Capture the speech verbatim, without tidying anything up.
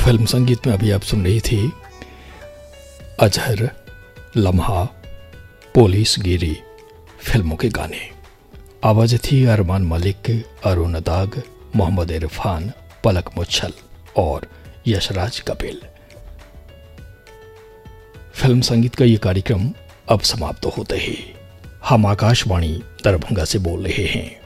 Film संगीत में अभी आप सुन रही थी अजहर, लम्हा, पुलिस गिरी फिल्मों के गाने। आवाज थी अरमान मलिक, अरुण दाग, मोहम्मद इरफान, पलक मुच्छल और यशराज कपिल। फिल्म संगीत का ये कार्यक्रम अब समाप्त होते ही हम आकाशवाणी दरभंगा से बोल रहे हैं।